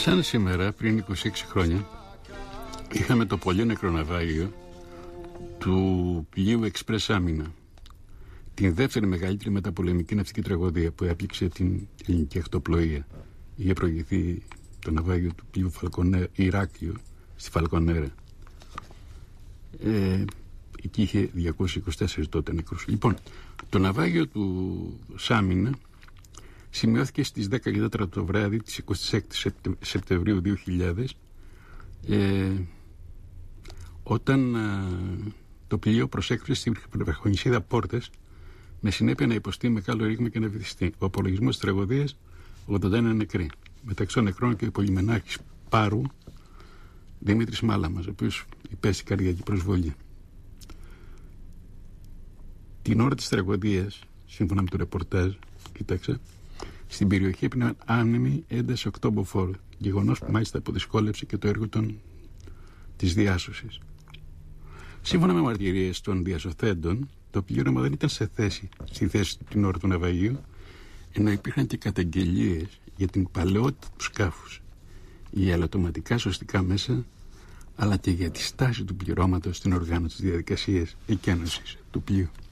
Σαν σήμερα, πριν 26 χρόνια, είχαμε το πολύ νεκρό ναυάγιο του πλοίου Express Άμυνα. Την δεύτερη μεγαλύτερη μεταπολεμική ναυτική τραγωδία που έπληξε την ελληνική ακτοπλοεία. Είχε προηγηθεί το ναυάγιο του πλοίου Ηράκλειο στη Φαλκονέρα. Εκεί είχε 224 τότε νεκρούς. Λοιπόν, το ναυάγιο του Σάμινα σημειώθηκε στις 10 και 4 το βράδυ της 26 Σεπτεμβρίου 2000, όταν το πλοίο προσέκρουσε στη βραχονησίδα Πόρτες, με συνέπεια να υποστεί μεγάλο ρήγμα και να βυθιστεί. Ο απολογισμός της τραγωδίας, 81 νεκροί. Μεταξύ των νεκρών και ο πολυμενάρχης Πάρου Δημήτρης Μάλαμας, ο οποίος υπέστη καρδιακή προσβολή. Την ώρα της τραγωδίας, σύμφωνα με το ρεπορτάζ, κοίταξα, στην περιοχή έπινε άνεμη ένταση 8 μποφόρ, γεγονός που μάλιστα αποδυσκόλεψε και το έργο της διάσωσης. Σύμφωνα με μαρτυρίες των διασωθέντων, το πλήρωμα δεν ήταν στη θέση την ώρα του ναυαγίου, ενώ υπήρχαν και καταγγελίες για την παλαιότητα του σκάφους, για ελαττωματικά σωστικά μέσα, αλλά και για τη στάση του πληρώματος στην οργάνωση της διαδικασίας εκένωσης του πλοίου.